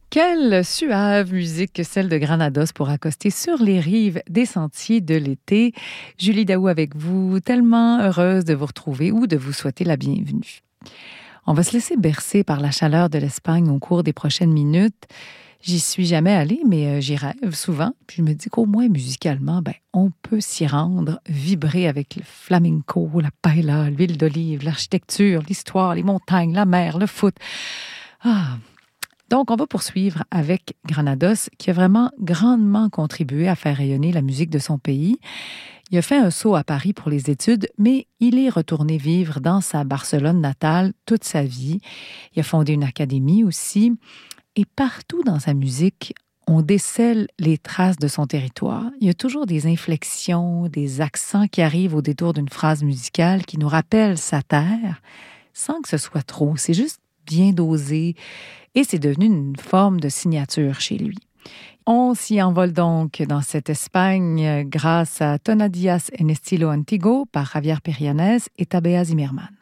Quelle suave musique que celle de Granados pour accoster sur les rives des sentiers de l'été. Julie Daou avec vous, tellement heureuse de vous retrouver ou de vous souhaiter la bienvenue. On va se laisser bercer par la chaleur de l'Espagne au cours des prochaines minutes. J'y suis jamais allée, mais j'y rêve souvent. Puis je me dis qu'au moins musicalement, on peut s'y rendre, vibrer avec le flamenco, la paella, l'huile d'olive, l'architecture, l'histoire, les montagnes, la mer, le foot. Donc, on va poursuivre avec Granados, qui a vraiment grandement contribué à faire rayonner la musique de son pays. Il a fait un saut à Paris pour les études, mais il est retourné vivre dans sa Barcelone natale toute sa vie. Il a fondé une académie aussi. Et partout dans sa musique, on décèle les traces de son territoire. Il y a toujours des inflexions, des accents qui arrivent au détour d'une phrase musicale qui nous rappellent sa terre, sans que ce soit trop. C'est juste bien dosé. Et c'est devenu une forme de signature chez lui. On s'y envole donc dans cette Espagne grâce à Tonadillas en estilo antiguo par Javier Perianes et Tabea Zimmerman.